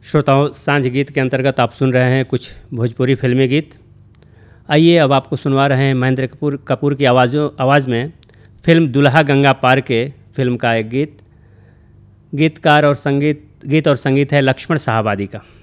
श्रोताओं, सांझ गीत के अंतर्गत आप सुन रहे हैं कुछ भोजपुरी फिल्मी गीत। आइए अब आपको सुनवा रहे हैं महेंद्र कपूर की आवाज़ में फिल्म दुल्हा गंगा पार के फिल्म का एक गीत। गीत और संगीत है लक्ष्मण साहब आदि का।